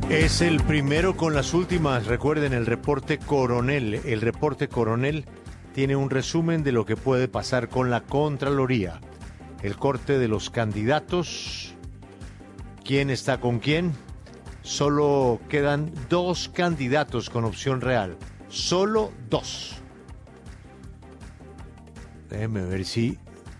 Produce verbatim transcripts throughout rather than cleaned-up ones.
Es el primero con las últimas. Recuerden el reporte Coronel. El reporte Coronel tiene un resumen de lo que puede pasar con la Contraloría. El corte de los candidatos. ¿Quién está con quién? Solo quedan dos candidatos con opción real. Solo dos. Déjenme ver si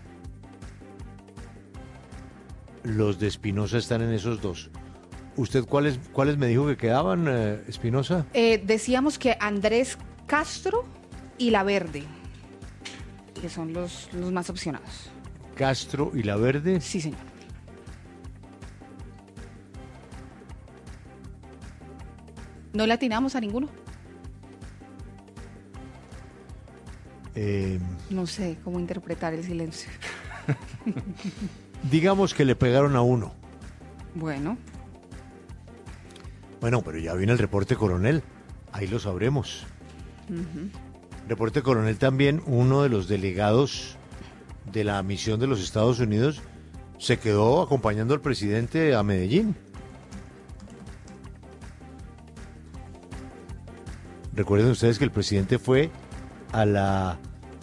los de Espinosa están en esos dos. ¿Usted cuáles cuáles me dijo que quedaban, eh, Espinosa? Eh, decíamos que Andrés Castro y La Verde, que son los, los más opcionados. Castro y La Verde. Sí, señor. ¿No le atinamos a ninguno? Eh, No sé cómo interpretar el silencio. digamos que le pegaron a uno. Bueno. Bueno, pero ya viene el reporte Coronel. Ahí lo sabremos. Uh-huh. Reporte Coronel también, uno de los delegados de la misión de los Estados Unidos se quedó acompañando al presidente a Medellín. Recuerden ustedes que el presidente fue a la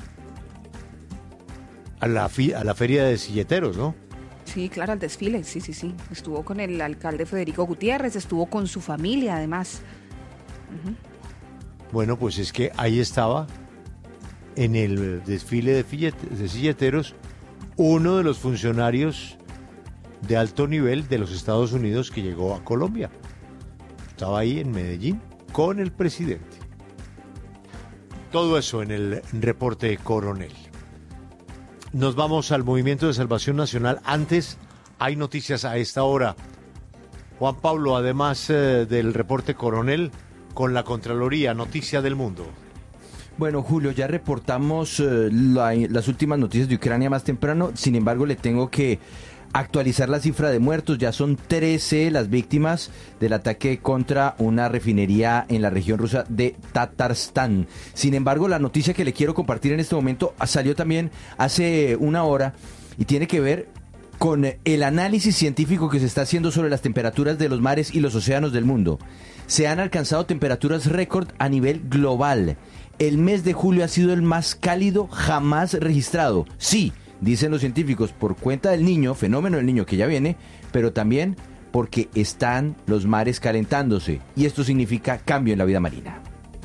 a la, fi, a la feria de silleteros, ¿no? Sí, claro, al desfile, sí, sí, sí. Estuvo con el alcalde Federico Gutiérrez, estuvo con su familia, además. Uh-huh. Bueno, pues es que ahí estaba, en el desfile de, fillet, de silleteros, uno de los funcionarios de alto nivel de los Estados Unidos que llegó a Colombia. Estaba ahí en Medellín con el presidente. Todo eso en el reporte Coronel. Nos vamos al Movimiento de Salvación Nacional. Antes, hay noticias a esta hora. Juan Pablo, además eh, del reporte Coronel, con la Contraloría, noticia del mundo. Bueno, Julio, ya reportamos eh, la, las últimas noticias de Ucrania más temprano. Sin embargo, le tengo que actualizar la cifra de muertos. Ya son trece las víctimas del ataque contra una refinería en la región rusa de Tatarstán. Sin embargo, la noticia que le quiero compartir en este momento salió también hace una hora y tiene que ver con el análisis científico que se está haciendo sobre las temperaturas de los mares y los océanos del mundo. Se han alcanzado temperaturas récord a nivel global. El mes de julio ha sido el más cálido jamás registrado. Sí, dicen los científicos, por cuenta del Niño, fenómeno del Niño que ya viene, pero también porque están los mares calentándose. Y esto significa cambio en la vida marina.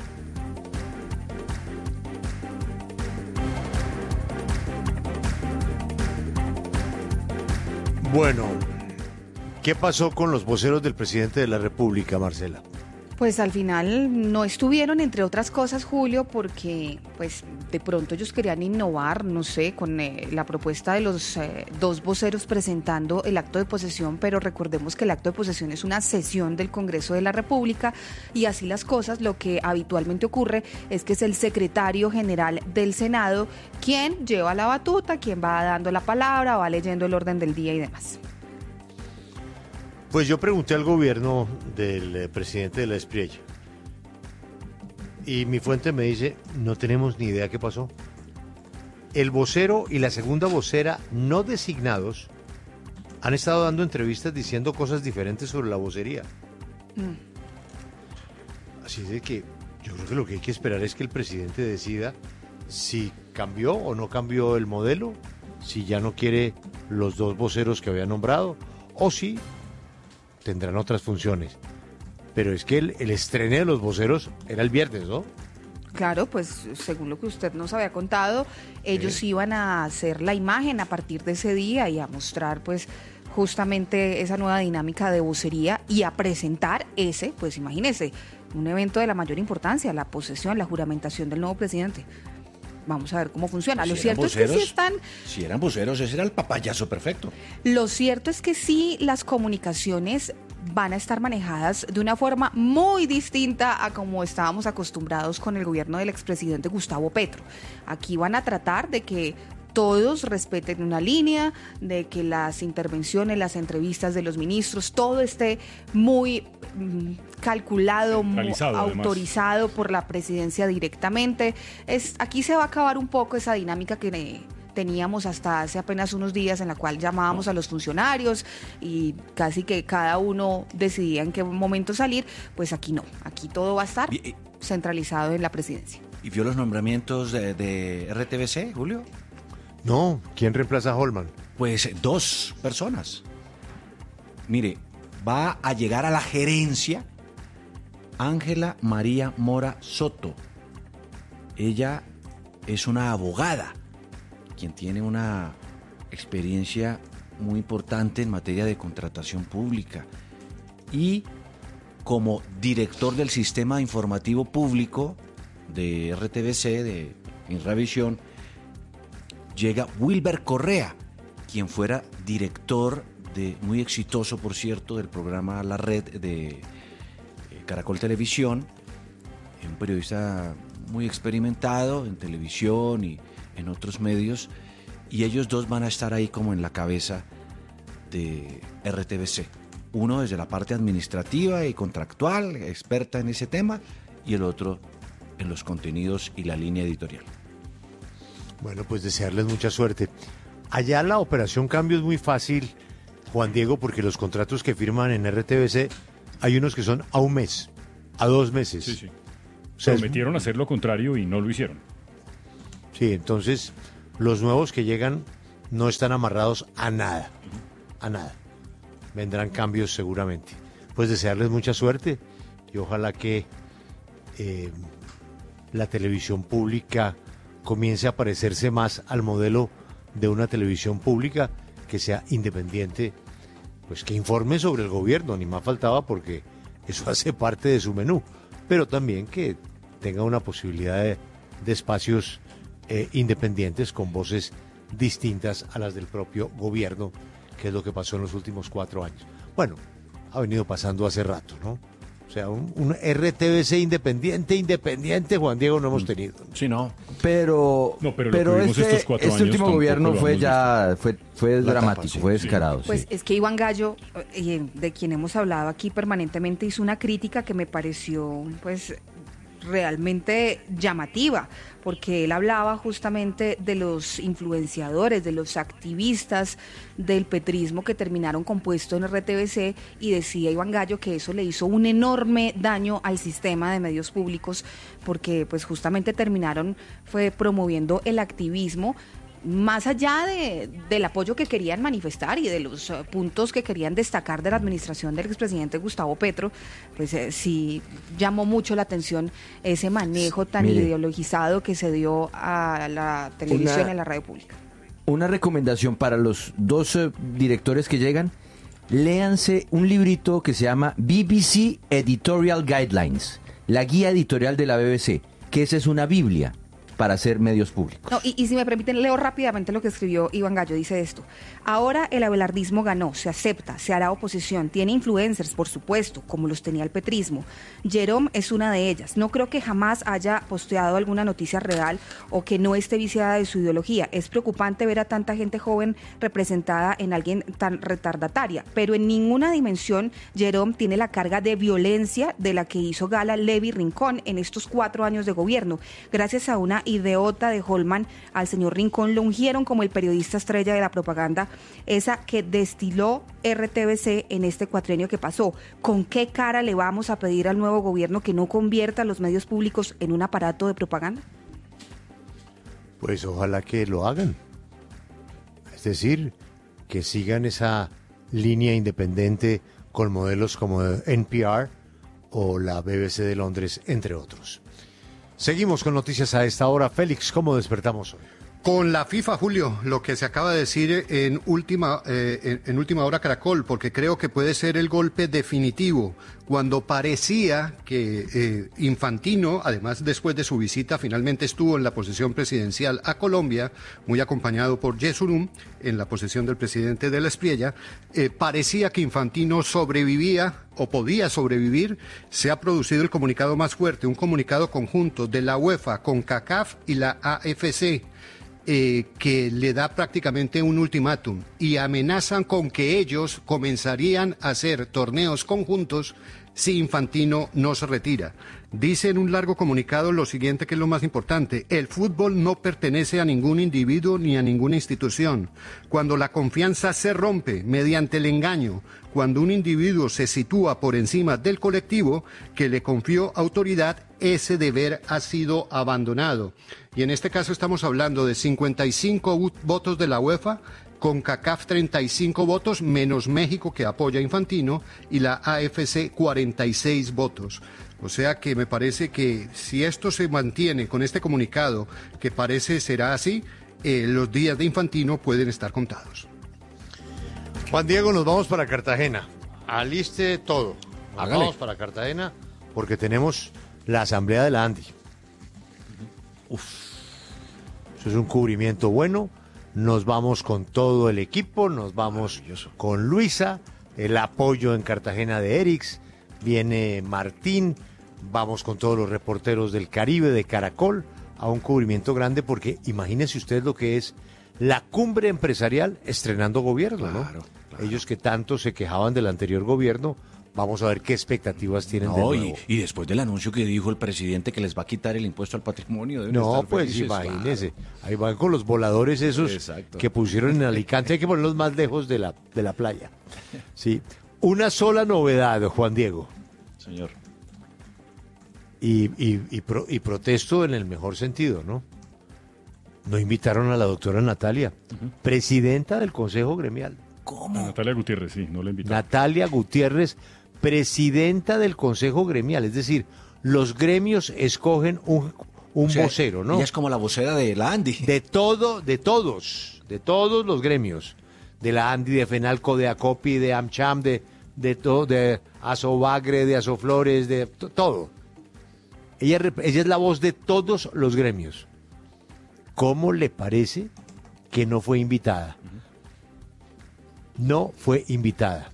Bueno, ¿qué pasó con los voceros del presidente de la República, Marcela? Pues al final no estuvieron, entre otras cosas, Julio, porque pues de pronto ellos querían innovar, no sé, con eh, la propuesta de los eh, dos voceros presentando el acto de posesión, pero recordemos que el acto de posesión es una sesión del Congreso de la República y así las cosas, lo que habitualmente ocurre es que es el secretario general del Senado quien lleva la batuta, quien va dando la palabra, va leyendo el orden del día y demás. Pues yo pregunté al gobierno del eh, presidente de la Espriella y mi fuente me dice, no tenemos ni idea qué pasó. El vocero y la segunda vocera no designados han estado dando entrevistas diciendo cosas diferentes sobre la vocería. Mm. Así de que yo creo que lo que hay que esperar es que el presidente decida si cambió o no cambió el modelo, si ya no quiere los dos voceros que había nombrado o si tendrán otras funciones. Pero es que el, el estreno de los voceros era el viernes, ¿no? Claro, pues según lo que usted nos había contado, ellos ¿Sí? iban a hacer la imagen a partir de ese día y a mostrar pues justamente esa nueva dinámica de vocería y a presentar ese, pues imagínese, un evento de la mayor importancia, la posesión, la juramentación del nuevo presidente. Vamos a ver cómo funciona. Si lo cierto voceros, es que sí están... Si eran voceros, ese era el papayazo perfecto. Lo cierto es que sí, las comunicaciones van a estar manejadas de una forma muy distinta a como estábamos acostumbrados con el gobierno del expresidente Gustavo Petro. Aquí van a tratar de que todos respeten una línea, de que las intervenciones, las entrevistas de los ministros, todo esté muy mm, calculado, muy autorizado por la presidencia directamente. Es, aquí se va a acabar un poco esa dinámica que de teníamos hasta hace apenas unos días, en la cual llamábamos a los funcionarios y casi que cada uno decidía en qué momento salir, pues aquí no, aquí todo va a estar Y- y- centralizado en la presidencia. ¿Y vio los nombramientos de, de R T V C, Julio? No, ¿quién reemplaza a Holman? Pues dos personas. Mire, va a llegar a la gerencia Ángela María Mora Soto. Ella es una abogada, quien tiene una experiencia muy importante en materia de contratación pública. Y como director del sistema informativo público de R T V C, de Inravisión, llega Wilber Correa, quien fuera director de, muy exitoso por cierto, del programa La Red de eh, Caracol Televisión, un periodista muy experimentado en televisión y en otros medios, y ellos dos van a estar ahí como en la cabeza de R T V C. Uno desde la parte administrativa y contractual, experta en ese tema, y el otro en los contenidos y la línea editorial. Bueno, pues desearles mucha suerte. Allá la operación cambio es muy fácil, Juan Diego, porque los contratos que firman en R T V C hay unos que son a un mes, a dos meses. Sí, sí. O sea, es- Prometieron hacer lo contrario y no lo hicieron. Sí, entonces los nuevos que llegan no están amarrados a nada, a nada. Vendrán cambios seguramente. Pues desearles mucha suerte y ojalá que eh, la televisión pública comience a parecerse más al modelo de una televisión pública que sea independiente, pues que informe sobre el gobierno, ni más faltaba, porque eso hace parte de su menú, pero también que tenga una posibilidad de, de espacios eh, independientes con voces distintas a las del propio gobierno, que es lo que pasó en los últimos cuatro años. Bueno, ha venido pasando hace rato, ¿no? O sea, un, un R T V C independiente, independiente, Juan Diego, no hemos tenido. Sí, no. Pero, No, pero pero, lo que vimos este, estos cuatro este años último tampoco gobierno lo fue hemos ya, fue, fue La dramático, tapa, sí, fue sí. descarado. Pues sí. es que Iván Gallo, eh, de quien hemos hablado aquí permanentemente, hizo una crítica que me pareció pues realmente llamativa, porque él hablaba justamente de los influenciadores, de los activistas del petrismo que terminaron con puesto en R T V C, y decía Iván Gallo que eso le hizo un enorme daño al sistema de medios públicos, porque pues justamente terminaron fue promoviendo el activismo más allá de, del apoyo que querían manifestar y de los uh, puntos que querían destacar de la administración del expresidente Gustavo Petro. Pues eh, sí llamó mucho la atención ese manejo tan Mire. ideologizado que se dio a la televisión Una- y a la radio pública. Una recomendación para los dos eh, directores que llegan: léanse un librito que se llama B B C Editorial Guidelines, la guía editorial de la B B C, que esa es una biblia para hacer medios públicos. No, y, y si me permiten, leo rápidamente lo que escribió Iván Gallo. Dice esto: ahora el abelardismo ganó, se acepta, se hará oposición, tiene influencers, por supuesto, como los tenía el petrismo. Jerome es una de ellas. No creo que jamás haya posteado alguna noticia real o que no esté viciada de su ideología. Es preocupante ver a tanta gente joven representada en alguien tan retardataria, pero en ninguna dimensión Jerome tiene la carga de violencia de la que hizo gala Levi Rincón en estos cuatro años de gobierno. Gracias a una ideota de Holman, al señor Rincón lo ungieron como el periodista estrella de la propaganda, esa que destiló R T V C en este cuatrienio que pasó. ¿Con qué cara le vamos a pedir al nuevo gobierno que no convierta los medios públicos en un aparato de propaganda? Pues ojalá que lo hagan. Es decir, que sigan esa línea independiente con modelos como N P R o la B B C de Londres, entre otros. Seguimos con noticias a esta hora. Félix, ¿cómo despertamos hoy? Con la FIFA, Julio, lo que se acaba de decir en última, eh, en, en última hora Caracol, porque creo que puede ser el golpe definitivo, cuando parecía que eh, Infantino, además después de su visita, finalmente estuvo en la posesión presidencial a Colombia, muy acompañado por Yesurum, en la posesión del presidente de la Espriella, eh, parecía que Infantino sobrevivía o podía sobrevivir. Se ha producido el comunicado más fuerte, un comunicado conjunto de la UEFA, CONCACAF y la A F C. eh, que le da prácticamente un ultimátum y amenazan con que ellos comenzarían a hacer torneos conjuntos si Infantino no se retira. Dice en un largo comunicado lo siguiente, que es lo más importante: el fútbol no pertenece a ningún individuo ni a ninguna institución. Cuando la confianza se rompe mediante el engaño, cuando un individuo se sitúa por encima del colectivo que le confió autoridad, ese deber ha sido abandonado. Y en este caso estamos hablando de cincuenta y cinco votos de la UEFA, CONCACAF treinta y cinco votos, menos México, que apoya a Infantino, y la A F C cuarenta y seis votos. O sea que me parece que si esto se mantiene con este comunicado, que parece será así, eh, los días de Infantino pueden estar contados. Juan Diego, nos vamos para Cartagena. Aliste todo. Nos Hágale. vamos para Cartagena porque tenemos la asamblea de la ANDI. Uf. Eso es un cubrimiento bueno. Nos vamos con todo el equipo, nos vamos con Luisa, el apoyo en Cartagena de Erix, viene Martín, vamos con todos los reporteros del Caribe, de Caracol, a un cubrimiento grande, porque imagínense ustedes lo que es la cumbre empresarial estrenando gobierno, ¿no? Claro, claro. Ellos que tanto se quejaban del anterior gobierno, vamos a ver qué expectativas tienen de No, y, nuevo. y después del anuncio que dijo el presidente que les va a quitar el impuesto al patrimonio. deben No, estar pues felices, imagínense, claro. ahí van con los voladores esos Exacto. que pusieron en Alicante, hay que ponerlos más lejos de la, de la playa. Sí, una sola novedad, Juan Diego, Señor. y, y, y, pro- y protesto en el mejor sentido, ¿no? No invitaron a la doctora Natalia, presidenta del Consejo Gremial. A Natalia Gutiérrez, sí, no la invitaron. Natalia Gutiérrez, presidenta del Consejo Gremial, es decir, los gremios escogen un, un O sea, vocero, ¿no? Ella es como la vocera de la Andy. De todo, de todos, de todos los gremios, de la ANDI, de FENALCO, de ACOPI, de AMCHAM, de, de todo, de Asobagre, de Asoflores, de to- todo. Ella, rep- ella es la voz de todos los gremios. ¿Cómo le parece que no fue invitada? No fue invitada.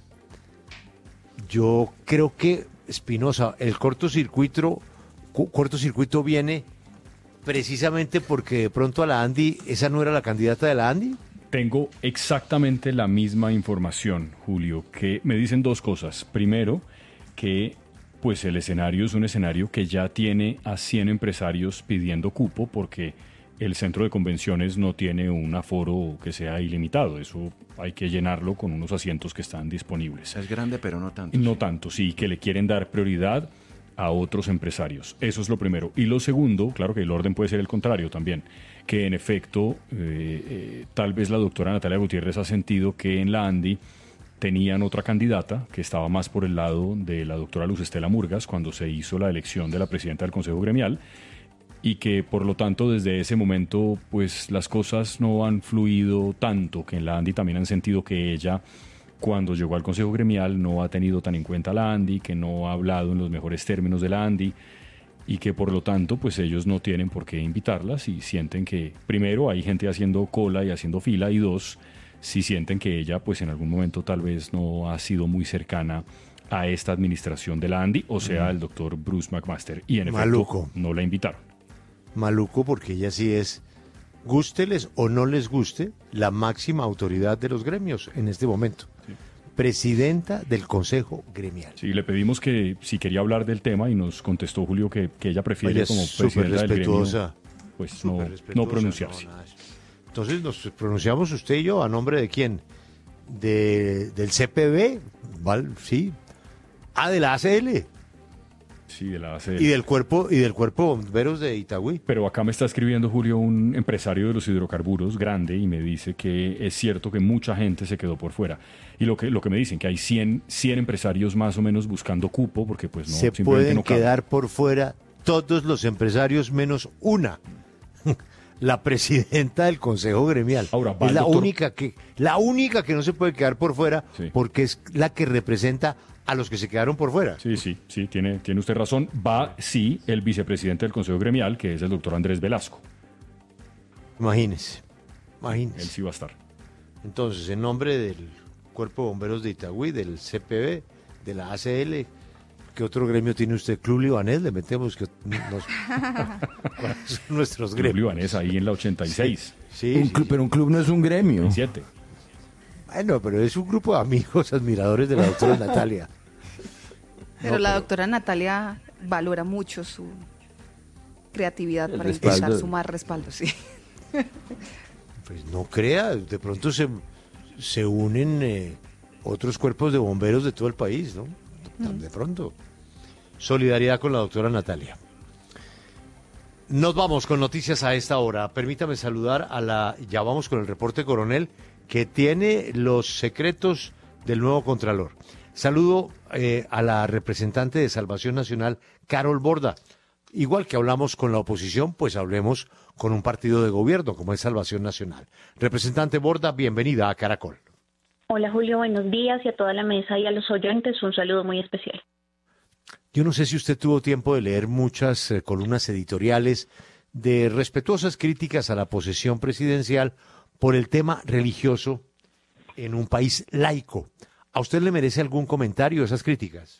Yo creo que, Espinosa, el cortocircuito, cu- cortocircuito viene precisamente porque de pronto a la ANDI, esa no era la candidata de la ANDI. Tengo exactamente la misma información, Julio, que me dicen dos cosas. Primero, que pues el escenario es un escenario que ya tiene a cien empresarios pidiendo cupo porque el centro de convenciones no tiene un aforo que sea ilimitado. Eso hay que llenarlo con unos asientos que están disponibles. Es grande, pero no tanto. No sí. tanto, sí, que le quieren dar prioridad a otros empresarios. Eso es lo primero. Y lo segundo, claro que el orden puede ser el contrario también, que en efecto, eh, eh, tal vez la doctora Natalia Gutiérrez ha sentido que en la ANDI tenían otra candidata que estaba más por el lado de la doctora Luz Estela Murgas cuando se hizo la elección de la presidenta del Consejo Gremial, y que por lo tanto desde ese momento pues las cosas no han fluido tanto, que en la ANDI también han sentido que ella cuando llegó al Consejo Gremial no ha tenido tan en cuenta la ANDI, que no ha hablado en los mejores términos de la ANDI y que por lo tanto pues ellos no tienen por qué invitarlas y sienten que primero hay gente haciendo cola y haciendo fila y dos, si sienten que ella pues en algún momento tal vez no ha sido muy cercana a esta administración de la ANDI, o sea, el doctor Bruce McMaster, y en efecto Maluco. no la invitaron. Maluco, porque ella sí es, gústeles o no les guste, la máxima autoridad de los gremios en este momento. Presidenta del Consejo Gremial. Sí, le pedimos que si quería hablar del tema y nos contestó Julio que, que ella prefiere Ella es como súper presidenta del gremio respetuosa. pues Súper no, respetuosa, no pronunciarse. no, nada de eso. Entonces nos pronunciamos usted y yo a nombre de quién? De, del C P B, ¿vale? Sí. Ah, de la A C L Sí, de la A C L. y del cuerpo y del cuerpo de bomberos de Itagüí. Pero acá me está escribiendo Julio un empresario de los hidrocarburos grande y me dice que es cierto que mucha gente se quedó por fuera. Y lo que lo que me dicen que hay cien, cien empresarios más o menos buscando cupo porque pues no Se simplemente pueden no caben. quedar por fuera todos los empresarios menos una. La presidenta del Consejo Gremial. Ahora, va es el la doctor- única que la única que no se puede quedar por fuera Sí. porque es la que representa a los que se quedaron por fuera. Sí, sí, sí, tiene, tiene usted razón. Va, sí, el vicepresidente del Consejo Gremial, que es el doctor Andrés Velasco. Imagínense. Él Imagínense. sí va a estar. Entonces, en nombre del Cuerpo de Bomberos de Itagüí, del C P B, de la A C L, ¿qué otro gremio tiene usted? Club Libanés, le metemos que nos, ¿cuáles son nuestros Club gremios. Libanés ahí en la ochenta y seis. Sí, Un sí, club, sí. pero un club no es un gremio. Siete. Bueno, pero es un grupo de amigos, admiradores de la doctora Natalia. Pero No, la pero- doctora Natalia valora mucho su creatividad El para respaldo. intentar sumar respaldo, sí. Pues no crea, de pronto se, se unen eh, otros cuerpos de bomberos de todo el país, ¿no? Tan de pronto. Solidaridad con la doctora Natalia. Nos vamos con noticias a esta hora. Permítame saludar a la... Ya vamos con el reporte coronel que tiene los secretos del nuevo Contralor. Saludo eh, a la representante de Salvación Nacional, Carol Borda. Igual que hablamos con la oposición, pues hablemos con un partido de gobierno como es Salvación Nacional. Representante Borda, bienvenida a Caracol. Hola Julio, buenos días y a toda la mesa y a los oyentes un saludo muy especial. Yo no sé si usted tuvo tiempo de leer muchas eh, columnas editoriales de respetuosas críticas a la posesión presidencial por el tema religioso en un país laico. ¿A usted le merece algún comentario esas críticas?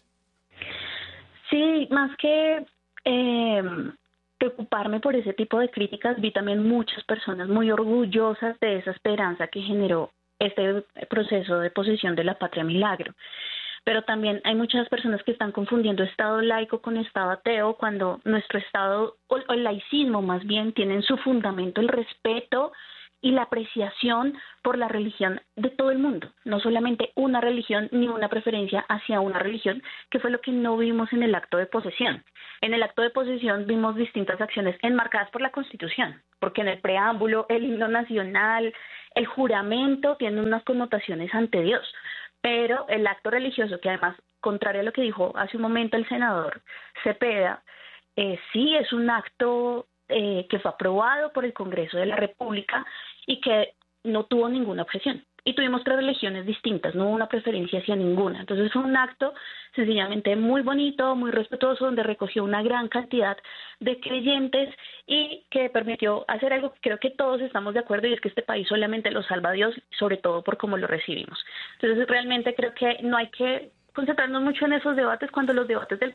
Sí, más que eh, preocuparme por ese tipo de críticas, vi también muchas personas muy orgullosas de esa esperanza que generó este proceso de posesión de la patria milagro. Pero también hay muchas personas que están confundiendo Estado laico con Estado ateo, cuando nuestro Estado, o el laicismo más bien, tiene en su fundamento el respeto y la apreciación por la religión de todo el mundo, no solamente una religión ni una preferencia hacia una religión, que fue lo que no vimos en el acto de posesión. En el acto de posesión vimos distintas acciones enmarcadas por la Constitución, porque en el preámbulo, el himno nacional, el juramento tienen unas connotaciones ante Dios, pero el acto religioso, que además, contrario a lo que dijo hace un momento el senador Cepeda, eh, sí es un acto eh, que fue aprobado por el Congreso de la República y que no tuvo ninguna objeción. Y tuvimos tres religiones distintas, no hubo una preferencia hacia ninguna. Entonces fue un acto sencillamente muy bonito, muy respetuoso, donde recogió una gran cantidad de creyentes y que permitió hacer algo que creo que todos estamos de acuerdo, y es que este país solamente lo salva Dios, sobre todo por cómo lo recibimos. Entonces realmente creo que no hay que concentrarnos mucho en esos debates cuando los debates del